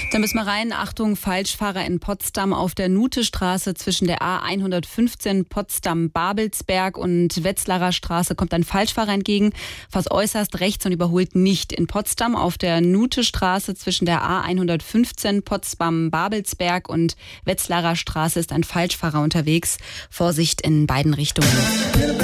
Dann müssen wir rein. Achtung, Falschfahrer in Potsdam auf der Nuthestraße zwischen der A115 Potsdam-Babelsberg und Wetzlarer Straße kommt ein Falschfahrer entgegen, fast äußerst rechts und überholt nicht. In Potsdam auf der Nuthestraße zwischen der A115 Potsdam-Babelsberg und Wetzlarer Straße ist ein Falschfahrer unterwegs. Vorsicht in beiden Richtungen.